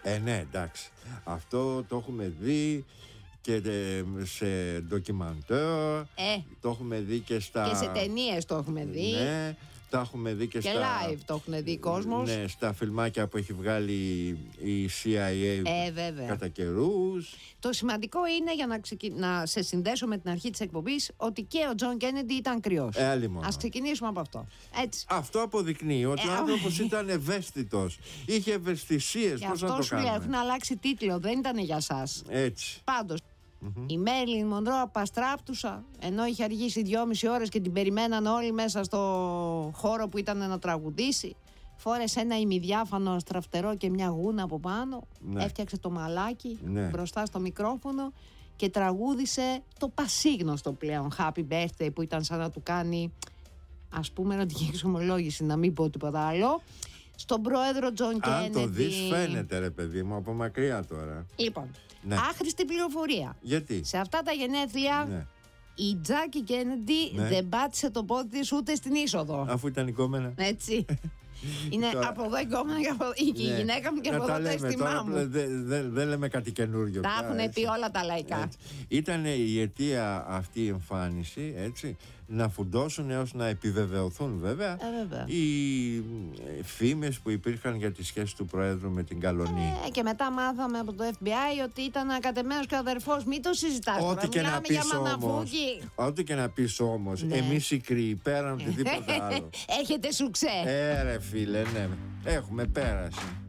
Ναι, εντάξει. Αυτό το έχουμε δει και σε ντοκιμαντέρ. Το έχουμε δει και στα... Και σε ταινίες το έχουμε δει. Ναι, τα έχουμε δει και στα... live το έχουν δει κόσμος. Ναι, στα φιλμάκια που έχει βγάλει η CIA κατά καιρούς. Το σημαντικό είναι, για να σε συνδέσω με την αρχή της εκπομπής, ότι και ο Τζον Κέννεντι ήταν κρυός. Ας ξεκινήσουμε από αυτό. Έτσι. Αυτό αποδεικνύει ότι ο άνθρωπος ήταν ευαίσθητος. Είχε ευαισθησίες. Πώς να το αυτό σου λέει, έχουν αλλάξει τίτλο, δεν ήταν για σας. Έτσι. Πάντως, η Μέριλιν Μονρό απαστράπτουσα, ενώ είχε αργήσει 2,5 ώρες και την περιμέναν όλοι μέσα στο χώρο που ήταν να τραγουδήσει. Φόρεσε ένα ημιδιάφανο στραφτερό και μια γούνα από πάνω. Έφτιαξε το μαλάκι μπροστά στο μικρόφωνο και τραγούδισε το πασίγνωστο πλέον Happy Birthday, που ήταν σαν να του κάνει, ας πούμε, ερωτική εξομολόγηση, να μην πω τίποτα άλλο, στον πρόεδρο Τζον Κέννεντι. Αν το δεις φαίνεται, ρε παιδί μου, από μακριά τώρα. Λοιπόν, άχρηστη πληροφορία. Γιατί? Σε αυτά τα γενέθλια η Τζάκι Κέννεντι δεν πάτησε το πόδι της ούτε στην είσοδο. Αφού ήταν εικόμενα. Έτσι. Είναι τώρα... από εδώ εικόμενα και από εδώ. Η γυναίκα μου και από εδώ το αίσθημά μου. Δεν λέμε κάτι καινούριο. Τα έχουν πει όλα τα λαϊκά. Ήταν η αιτία αυτή η εμφάνιση, έτσι, να φουντώσουν έως να επιβεβαιωθούν βέβαια οι φήμες που υπήρχαν για τη σχέση του Προέδρου με την Καλονή. Και μετά μάθαμε από το FBI ότι ήταν ακατεμένος και αδερφός. Μην το συζητάς. Ό,τι και να πεις όμως, ό,τι και να πεις όμως, εμείς οι κρύοι πέραν οτιδήποτε άλλο. Έχετε σουξέ. Ρε φίλε, ναι, έχουμε πέραση.